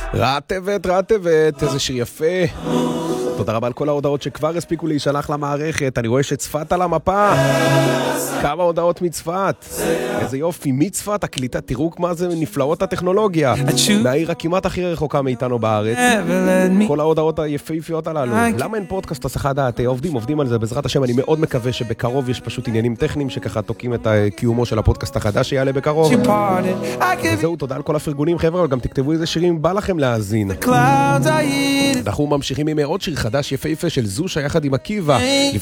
רעטבת, איזה שיר יפה. תודה רבה על כל ההודעות שכבר הספיקו להישלח למערכת. אני רואה שצפת על המפה. כמה הודעות מצפת. איזה יופי, מצפת, הקליטה, תראו מה זה נפלאות הטכנולוגיה. מהעיר הכמעט הכי רחוקה מאיתנו בארץ. כל ההודעות היפהפיות הללו. למה אין פודקאסט הסחה דעת? עובדים על זה בעזרת השם. אני מאוד מקווה שבקרוב יש פשוט עניינים טכניים שככה תוקעים את קיומו של הפודקאסט החדש שיעלה בקרוב. וזהו, תודה על כל הפרגונים חבר'ה, גם תכתבו איזה שירים בא לכם להאזין. אנחנו ממשיכים עם עוד שיר חדש יפהפה של זושה יחד עם עקיבא.